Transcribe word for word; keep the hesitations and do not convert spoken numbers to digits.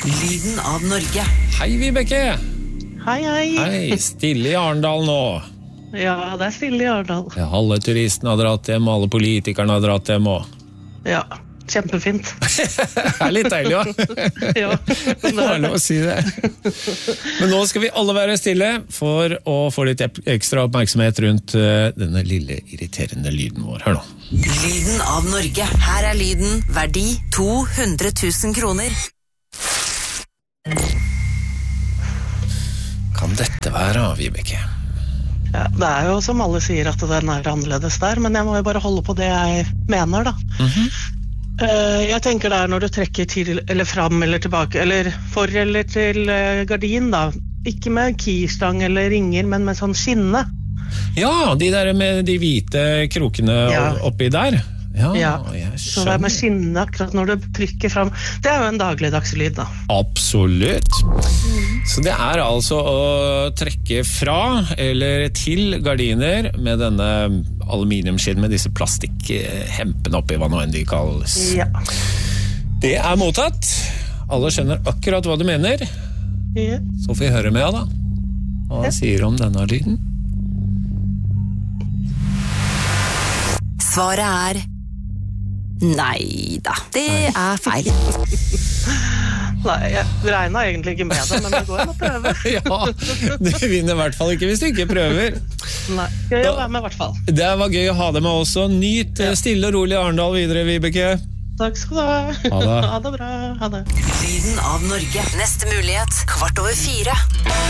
Lyden av Norge. Hei, Vibeke. Hei, hei. Hei, stille i Arendal nå. Ja, det er stille i Arendal. Ja, alle turistene har dratt hjem, alle politikerne har dratt hjem også. Ja, kjempefint. Det er litt deilig, ja. Ja, Det var lov å si det. Men nå skal vi alle være stille for å få litt ekstra oppmerksomhet rundt uh, denne lille irriterende lyden vår. Hør nå. Lyden av Norge. Her er lyden, verdi to hundre tusen kroner. Kan dette være, Vibeke? Ja, det er jo som alle sier at den er annerledes der, men jeg må jo bare holde på det jeg mener da. Mhm. Uh, jeg tenker det er når du trekker til, eller fram eller tilbake, eller for eller til uh, gardin da. Ikke med kistang eller ringer, men med sånn skinne. Ja, de der med de hvite krokene Ja. oppi der. Ja, Ja, jeg så det er med skjønner. skinne akkurat når du trykker fram. Det er jo en dagligdags lyd da. Absolutt. Så det er altså å trekke fra eller til gardiner med denne aluminiumskinn med disse plastikkhempene oppi, hva nå enn de kalles. Ja. Det er mottatt. Alle skjønner akkurat hva du mener. Ja. Så får vi høre med da. Hva Ja. sier du om denne lyden? Svaret er nei da. Det er feil. Nei, jeg regnet egentlig ikke med det, men det går an å prøve. Ja, du vinner i hvert fall ikke hvis du ikke prøver. Nei, gøy å være med i hvert fall. Det var gøy å ha deg med også. Nyt eh, stille og rolig Arendal videre, Vibeke. Takk skal du ha. Ha det. Ha det bra. Ha det. Lyden av Norge. Neste mulighet, kvart over fire.